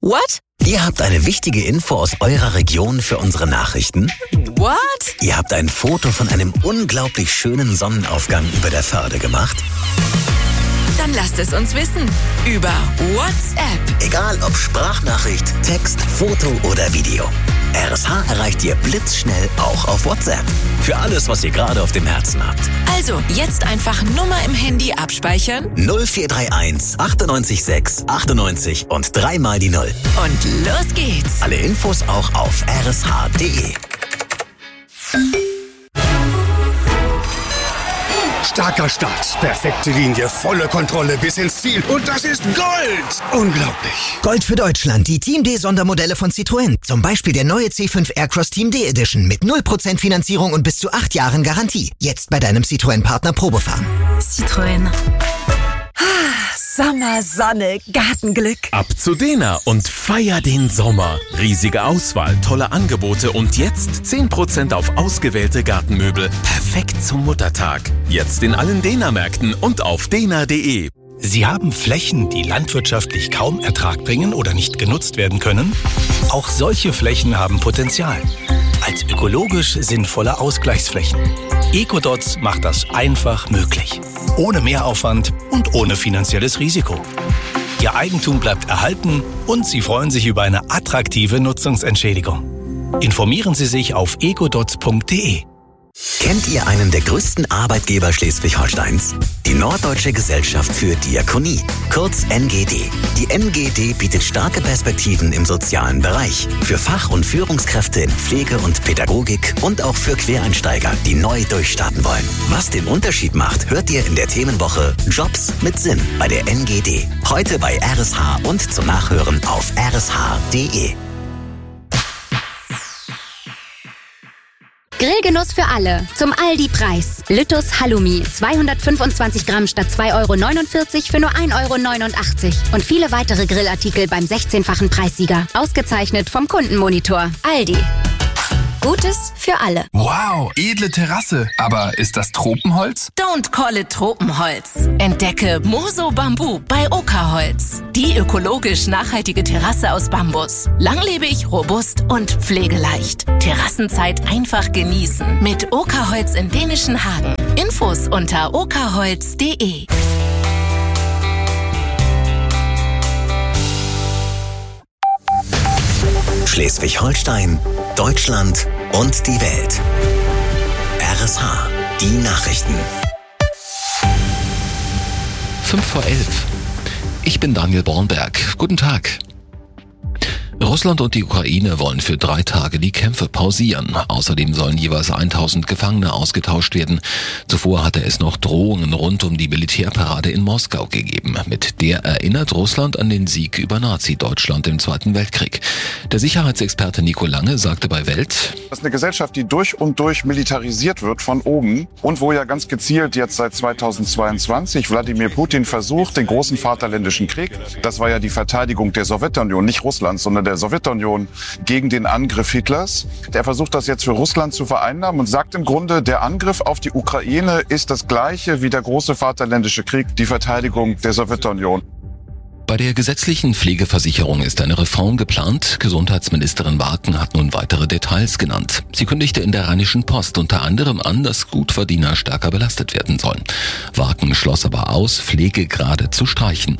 What? Ihr habt eine wichtige Info aus eurer Region für unsere Nachrichten? What? Ihr habt ein Foto von einem unglaublich schönen Sonnenaufgang über der Förde gemacht? Dann lasst es uns wissen. Über WhatsApp. Egal ob Sprachnachricht, Text, Foto oder Video. RSH erreicht ihr blitzschnell auch auf WhatsApp. Für alles, was ihr gerade auf dem Herzen habt. Also, jetzt einfach Nummer im Handy abspeichern. 0431 98 6 98 und 3 mal die 0. Und los geht's. Alle Infos auch auf rsh.de. Starker Start, perfekte Linie, volle Kontrolle bis ins Ziel. Und das ist Gold! Unglaublich. Gold für Deutschland, die Team D Sondermodelle von Citroën. Zum Beispiel der neue C5 Aircross Team D Edition mit 0% Finanzierung und bis zu 8 Jahren Garantie. Jetzt bei deinem Citroën-Partner Probefahren. Citroën. Sommer, Sonne, Gartenglück. Ab zu Dena und feier den Sommer. Riesige Auswahl, tolle Angebote und jetzt 10% auf ausgewählte Gartenmöbel. Perfekt zum Muttertag. Jetzt in allen Dena-Märkten und auf dena.de. Sie haben Flächen, die landwirtschaftlich kaum Ertrag bringen oder nicht genutzt werden können? Auch solche Flächen haben Potenzial. Als ökologisch sinnvolle Ausgleichsflächen. Ecodots macht das einfach möglich. Ohne Mehraufwand und ohne finanzielles Risiko. Ihr Eigentum bleibt erhalten und Sie freuen sich über eine attraktive Nutzungsentschädigung. Informieren Sie sich auf ecodots.de. Kennt ihr einen der größten Arbeitgeber Schleswig-Holsteins? Die Norddeutsche Gesellschaft für Diakonie, kurz NGD. Die NGD bietet starke Perspektiven im sozialen Bereich. Für Fach- und Führungskräfte in Pflege und Pädagogik und auch für Quereinsteiger, die neu durchstarten wollen. Was den Unterschied macht, hört ihr in der Themenwoche Jobs mit Sinn bei der NGD. Heute bei RSH und zum Nachhören auf rsh.de. Grillgenuss für alle. Zum Aldi-Preis. Lüttus Halloumi. 225 Gramm statt 2,49 € für nur 1,89 € Und viele weitere Grillartikel beim 16-fachen Preissieger. Ausgezeichnet vom Kundenmonitor. Aldi. Gutes für alle. Wow, edle Terrasse. Aber ist das Tropenholz? Don't call it Tropenholz. Entdecke Moso Bambu bei Okerholz. Die ökologisch nachhaltige Terrasse aus Bambus. Langlebig, robust und pflegeleicht. Terrassenzeit einfach genießen. Mit Okerholz in dänischen Hagen. Infos unter okerholz.de. Schleswig-Holstein, Deutschland und die Welt. RSH, die Nachrichten. 11:05. Ich bin Daniel Bornberg. Guten Tag. Russland und die Ukraine wollen für 3 Tage die Kämpfe pausieren. Außerdem sollen jeweils 1000 Gefangene ausgetauscht werden. Zuvor hatte es noch Drohungen rund um die Militärparade in Moskau gegeben. Mit der erinnert Russland an den Sieg über Nazi-Deutschland im Zweiten Weltkrieg. Der Sicherheitsexperte Nico Lange sagte bei Welt: Das ist eine Gesellschaft, die durch und durch militarisiert wird von oben und wo ja ganz gezielt jetzt seit 2022 Wladimir Putin versucht, den großen Vaterländischen Krieg, das war ja die Verteidigung der Sowjetunion, nicht Russlands, sondern der Sowjetunion gegen den Angriff Hitlers. Der versucht das jetzt für Russland zu vereinnahmen und sagt im Grunde, der Angriff auf die Ukraine ist das gleiche wie der große Vaterländische Krieg, die Verteidigung der Sowjetunion. Bei der gesetzlichen Pflegeversicherung ist eine Reform geplant. Gesundheitsministerin Warken hat nun weitere Details genannt. Sie kündigte in der Rheinischen Post unter anderem an, dass Gutverdiener stärker belastet werden sollen. Warken schloss aber aus, Pflegegrade zu streichen.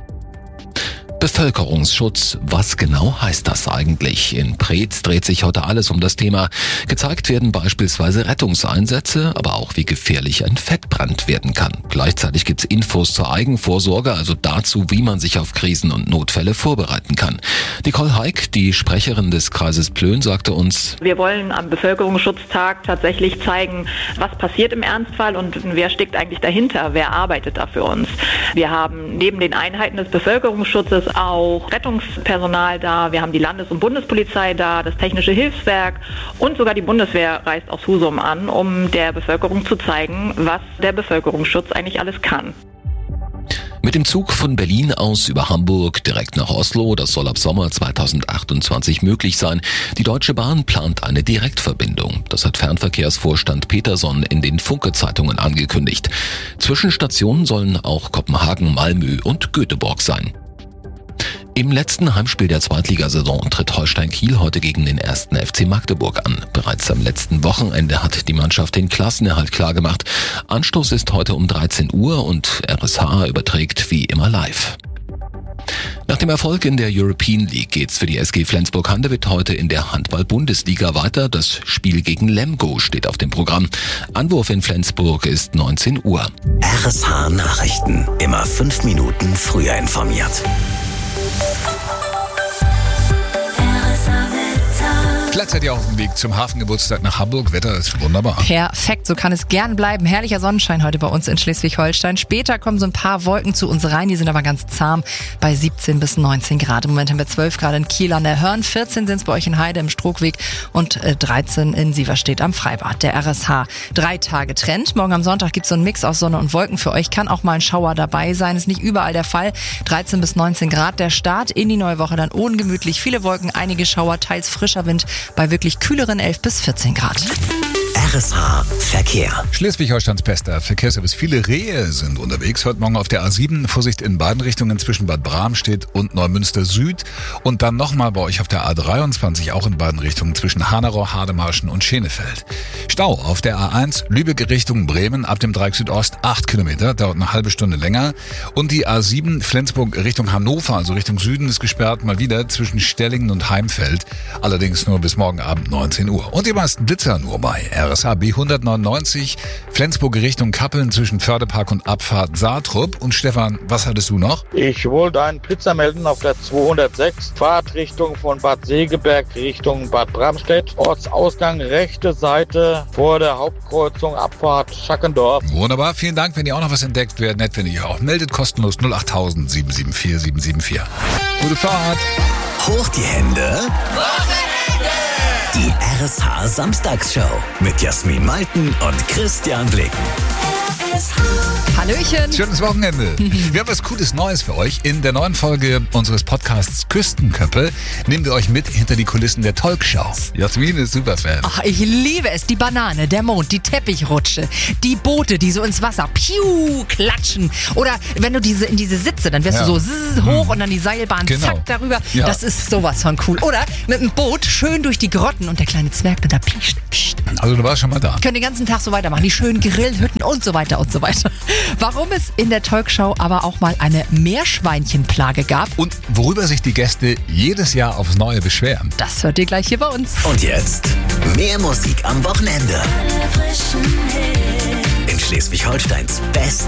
Bevölkerungsschutz, was genau heißt das eigentlich? In Preetz dreht sich heute alles um das Thema. Gezeigt werden beispielsweise Rettungseinsätze, aber auch wie gefährlich ein Fettbrand werden kann. Gleichzeitig gibt's Infos zur Eigenvorsorge, also dazu, wie man sich auf Krisen und Notfälle vorbereiten kann. Nicole Heik, die Sprecherin des Kreises Plön, sagte uns: Wir wollen am Bevölkerungsschutztag tatsächlich zeigen, was passiert im Ernstfall und wer steckt eigentlich dahinter, wer arbeitet da für uns. Wir haben neben den Einheiten des Bevölkerungsschutzes auch Rettungspersonal da, wir haben die Landes- und Bundespolizei da, das Technische Hilfswerk und sogar die Bundeswehr reist aus Husum an, um der Bevölkerung zu zeigen, was der Bevölkerungsschutz eigentlich alles kann. Mit dem Zug von Berlin aus über Hamburg direkt nach Oslo, das soll ab Sommer 2028 möglich sein. Die Deutsche Bahn plant eine Direktverbindung. Das hat Fernverkehrsvorstand Peterson in den Funke-Zeitungen angekündigt. Zwischenstationen sollen auch Kopenhagen, Malmö und Göteborg sein. Im letzten Heimspiel der Zweitligasaison tritt Holstein Kiel heute gegen den 1. FC Magdeburg an. Bereits am letzten Wochenende hat die Mannschaft den Klassenerhalt klargemacht. Anstoß ist heute um 13 Uhr und RSH überträgt wie immer live. Nach dem Erfolg in der European League geht's für die SG Flensburg-Handewitt heute in der Handball-Bundesliga weiter. Das Spiel gegen Lemgo steht auf dem Programm. Anwurf in Flensburg ist 19 Uhr. RSH Nachrichten. Immer 5 Minuten früher informiert. Gleichzeitig auf dem Weg zum Hafengeburtstag nach Hamburg. Wetter ist wunderbar. Perfekt, so kann es gern bleiben. Herrlicher Sonnenschein heute bei uns in Schleswig-Holstein. Später kommen so ein paar Wolken zu uns rein, die sind aber ganz zahm bei 17 bis 19 Grad. Im Moment haben wir 12 Grad in Kiel an der Hörn, 14 sind es bei euch in Heide im Strohweg und 13 in Sieverstedt am Freibad. Der RSH 3 Tage Trend. Morgen am Sonntag gibt es so einen Mix aus Sonne und Wolken für euch. Kann auch mal ein Schauer dabei sein, ist nicht überall der Fall. 13 bis 19 Grad. Der Start in die neue Woche dann ungemütlich. Viele Wolken, einige Schauer, teils frischer Wind bei wirklich kühleren 11 bis 14 Grad. RSH Verkehr. Schleswig-Holsteins bester Verkehrsservice. Viele Rehe sind unterwegs. Heute Morgen auf der A7. Vorsicht in beiden Richtungen zwischen Bad Bramstedt und Neumünster Süd. Und dann nochmal bei euch auf der A23 auch in beiden Richtungen zwischen Hanau, Hademarschen und Schenefeld. Stau auf der A1 Lübeck Richtung Bremen ab dem Dreieck Südost 8 Kilometer. Dauert eine halbe Stunde länger. Und die A7 Flensburg Richtung Hannover, also Richtung Süden, ist gesperrt mal wieder zwischen Stellingen und Heimfeld. Allerdings nur bis morgen Abend 19 Uhr. Und die meisten Blitzer nur bei RSH B199, Flensburg Richtung Kappeln zwischen Fördepark und Abfahrt Saatrup. Und Stefan, was hattest du noch? Ich wollte einen Blitzer melden auf der 206, Fahrtrichtung von Bad Segeberg Richtung Bad Bramstedt. Ortsausgang rechte Seite vor der Hauptkreuzung Abfahrt Schackendorf. Wunderbar, vielen Dank. Wenn ihr auch noch was entdeckt, wäre nett, wenn ihr euch auch meldet. Kostenlos 08000 774 774. Gute Fahrt. Hoch die Hände. Die RSH Samstagsshow mit Jasmin Malten und Christian Blicken. Hallöchen. Schönes Wochenende. Wir haben was Cooles Neues für euch. In der neuen Folge unseres Podcasts Küstenköppe nehmen wir euch mit hinter die Kulissen der Talkshow. Jasmin ist Superfan. Ach, ich liebe es. Die Banane, der Mond, die Teppichrutsche, die Boote, die so ins Wasser klatschen. Oder wenn du in diese Sitze, dann wirst du so hoch und dann die Seilbahn zack darüber. Ja. Das ist sowas von cool. Oder mit dem Boot schön durch die Grotten und der kleine Zwerg mit der Psst. Also du warst schon mal da. Können den ganzen Tag so weitermachen. Die schönen Grillhütten und so weiter und so weiter. Warum es in der Talkshow aber auch mal eine Meerschweinchenplage gab. Und worüber sich die Gäste jedes Jahr aufs Neue beschweren. Das hört ihr gleich hier bei uns. Und jetzt mehr Musik am Wochenende. In Schleswig-Holsteins Best